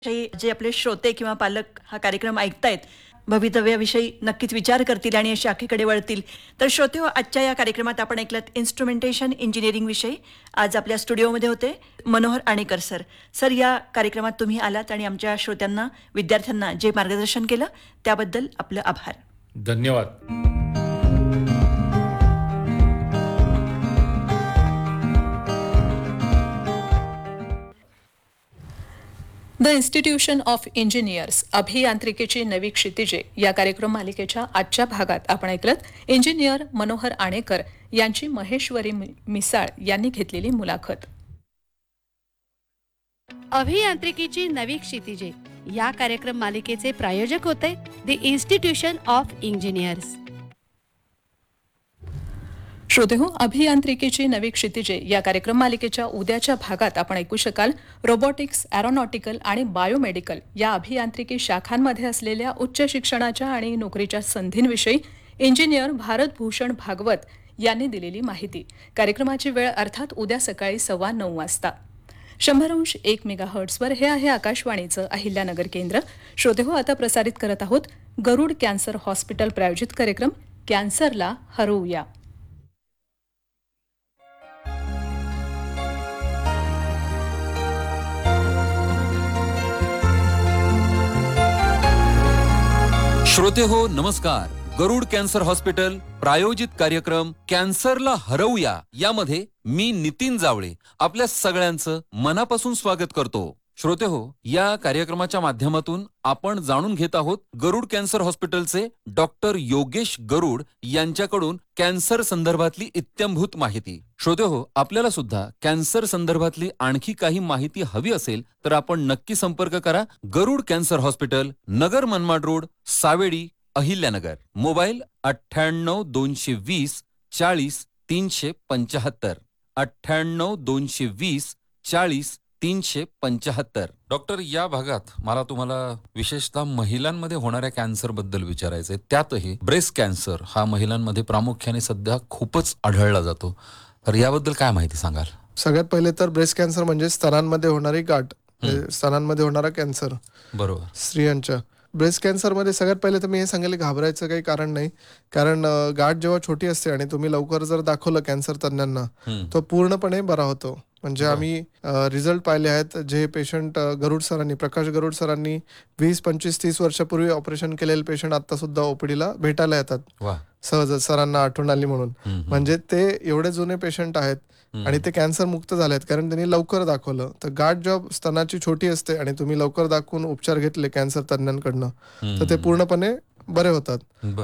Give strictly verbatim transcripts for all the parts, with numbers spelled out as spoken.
विषयी जे आपले श्रोते किंवा पालक हा कार्यक्रम ऐकतायत, भवितव्याविषयी नक्कीच विचार करतील आणि शाखेकडे वळतील. तर श्रोते हो, आजच्या या कार्यक्रमात आपण ऐकलत इन्स्ट्रुमेंटेशन इंजिनिअरिंग विषयी. आज आपल्या स्टुडिओमध्ये होते मनोहर आणेकर सर. सर, या कार्यक्रमात तुम्ही आलात आणि आमच्या श्रोत्यांना, विद्यार्थ्यांना जे मार्गदर्शन केलं त्याबद्दल आपलं आभार. धन्यवाद. द इन्स्टिट्यूशन ऑफ इंजिनियर्स, अभियांत्रिकीची नवी क्षितिजे या कार्यक्रम मालिकेच्या आजच्या भागात आपण ऐकलत इंजिनियर मनोहर आणेकर यांची महेश्वरी मिसाळ यांनी घेतलेली मुलाखत. अभियांत्रिकीची नवी क्षितिजे या कार्यक्रम मालिकेचे प्रायोजक होते द इन्स्टिट्यूशन ऑफ इंजिनियर्स. श्रोते हो, अभियांत्रिकीची नवी क्षितिजे या कार्यक्रम मालिकेच्या उद्याच्या भागात आपण ऐकू शकाल रोबोटिक्स, एरोनॉटिकल आणि बायोमेडिकल या अभियांत्रिकी शाखांमध्ये असलेल्या उच्च शिक्षणाच्या आणि नोकरीच्या संधींविषयी इंजिनियर भारत भूषण भागवत यांनी दिलेली माहिती. कार्यक्रमाची वेळ अर्थात उद्या सकाळी सव्वा नऊ वाजता. शंभर अंश एक मेगा हर्ट्सवर हे आहे आकाशवाणीचं अहिल्यानगर केंद्र. श्रोते हो, आता प्रसारित करत आहोत गरुड कॅन्सर हॉस्पिटल प्रायोजित कार्यक्रम कॅन्सरला हरवूया. श्रोते हो, नमस्कार. गरुड कॅन्सर हॉस्पिटल प्रायोजित कार्यक्रम कॅन्सरला हरवूया यामध्ये मी नितीन जावळे आपल्या सगळ्यांचं मनापासून स्वागत करतो. श्रोते हो, या कार्यक्रमाच्या माध्यमातून आपण जाणून घेत आहोत गरुड कॅन्सर हॉस्पिटलचे डॉक्टर योगेश गरुड यांच्याकडून कॅन्सर संदर्भातली इत्थंभूत माहिती. श्रोते हो, आपल्याला सुद्धा कॅन्सर संदर्भातली आणखी काही माहिती हवी असेल तर आपण नक्की संपर्क करा. गरुड cancer hospital, Nagar Manmad road, Savedi, Ahilyanagar. Mobile अठ्ठ्याण्णव दोनशे वीस चाळीस तीनशे पंचाहत्तर अठ्ठ्याण्णव दोनशे वीस चाळीस तीनशे पंचाहत्तर. डॉक्टर, या भागात मला तुम्हाला विशेषतः महिलांमध्ये होणाऱ्या कॅन्सर बद्दल विचारायचंय. त्यातही ब्रेस्ट कॅन्सर हा महिलांमध्ये प्रामुख्याने सध्या खूपच आढळला जातो. तर याबद्दल काय माहिती सांगाल? सगळ्यात पहिले तर ब्रेस्ट कॅन्सर म्हणजे स्तनांमध्ये होणारी गाठ, स्तनांमध्ये होणारा कॅन्सर. बरोबर. स्त्रियांच्या ब्रेस्ट कॅन्सरमध्ये सगळ्यात पहिले तर मी हे सांगेल, घाबरायचं काही कारण नाही. कारण गाठ जेव्हा छोटी असते आणि तुम्ही लवकर जर दाखवलं कॅन्सर तज्ञांना, तो पूर्णपणे बरा होतो. म्हणजे आम्ही रिझल्ट पाहिले आहेत. जे पेशंट गरुड सरांनी, प्रकाश गरुड सरांनी वीस पंचवीस तीस वर्षापूर्वी ऑपरेशन केलेले पेशंट आता सुद्धा ओपीडीला भेटायला येतात सहज, सरांना आठवण आली म्हणून. म्हणजे ते एवढे जुने पेशंट आहेत आणि ते कॅन्सर मुक्त झाले आहेत कारण त्यांनी लवकर दाखवलं. तर गाठ जेव्हा स्तनाची छोटी असते आणि तुम्ही लवकर दाखवून उपचार घेतले कॅन्सर तज्ञांकडनं, तर ते पूर्णपणे बरे होतात.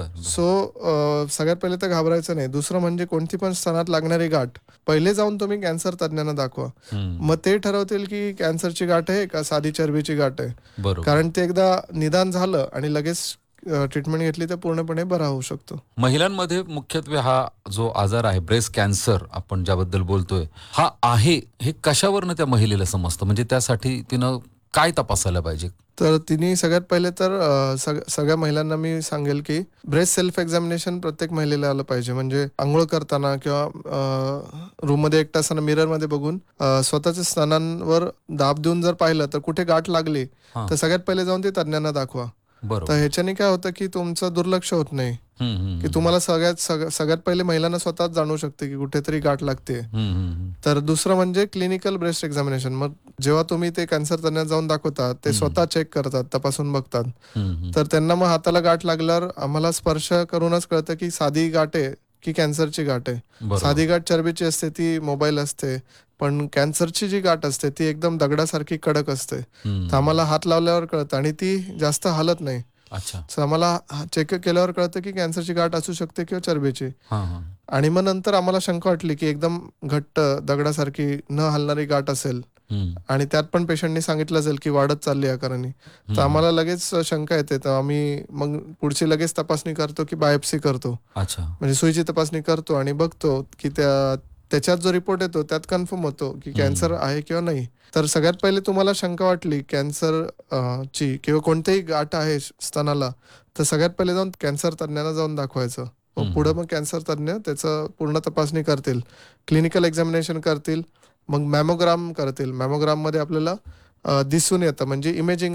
सो सगळ्यात पहिले तर घाबरायचं नाही. दुसरं म्हणजे कोणती पण स्तनात लागणारी गाठ पहिले जाऊन तुम्ही कॅन्सर तज्ञांना दाखवा. मग ते ठरवतील की कॅन्सरची गाठ आहे का साधी चरबीची गाठ आहे. कारण ते एकदा निदान झालं आणि लगेच ट्रीटमेंट घेतली तर पूर्णपणे बरा होऊ शकतो. महिलांमध्ये मुख्यत्वे हा जो आजार आहे ब्रेस्ट कॅन्सर आपण ज्याबद्दल बोलतोय, हा आहे हे कशावरनं त्या महिलेला समजतं? म्हणजे त्यासाठी तिनं काय तपासायला पाहिजे? तर तिने सगळ्यात पहिले तर सग सगळ्या महिलांना मी सांगेल की ब्रेस्ट सेल्फ एक्झामिनेशन प्रत्येक महिलेला आलं पाहिजे. म्हणजे आंघोळ करताना किंवा रूम मध्ये एकटा असताना मिरर मध्ये बघून स्वतःच्या स्तनांवर दाब देऊन जर पाहिलं तर कुठे गाठ लागली तर सगळ्यात पहिले जाऊन ते तज्ञांना दाखवा. तर ह्याच्याने काय होतं की तुमचं दुर्लक्ष होत नाही, की तुम्हाला सगळ्यात सगळ्यात पहिले महिलांना स्वतःच जाणवू शकते की कुठेतरी गाठ लागते. तर दुसरं म्हणजे क्लिनिकल ब्रेस्ट एक्झामिनेशन. मग जेव्हा तुम्ही ते कॅन्सर तज्ञात जाऊन दाखवतात, ते स्वतः चेक करतात, तपासून बघतात. तर त्यांना मग हाताला गाठ लागल्यावर आम्हाला स्पर्श करूनच कळतं की साधी गाठ आहे की कॅन्सरची गाठ आहे. साधी गाठ चरबीची असते, ती मोबाईल असते, पण कॅन्सरची जी गाठ असते ती एकदम दगडासारखी कडक असते. तर आम्हाला हात लावल्यावर कळतं आणि ती जास्त हालत नाही. अच्छा. आम्हाला चेक केल्यावर कळतं की कॅन्सरची गाठ असू शकते किंवा चरबीची. आणि मग नंतर आम्हाला शंका वाटली की एकदम घट्ट दगडासारखी न हलणारी गाठ असेल आणि त्यात पण पेशंटनी सांगितलं असेल की वाढत चालली आकाराने, तर आम्हाला लगेच शंका येते. तर आम्ही मग पुढची लगेच तपासणी करतो की बायोप्सी करतो. अच्छा. म्हणजे सुईची तपासणी करतो आणि बघतो की त्या त्याच्यात जो रिपोर्ट येतो त्यात कन्फर्म होतो की कॅन्सर आहे किंवा नाही. तर सगळ्यात पहिले तुम्हाला शंका वाटली कॅन्सर ची किंवा कोणतेही गाठ आहे स्तनाला, तर सगळ्यात पहिले जाऊन कॅन्सर तज्ञांना जाऊन दाखवायचं. पुढे मग कॅन्सर तज्ञ त्याचं पूर्ण तपासणी करतील, क्लिनिकल एक्झामिनेशन करतील, मग मॅमोग्राम करतील. मॅमोग्राम मध्ये आपल्याला दिसून येतं, म्हणजे इमेजिंग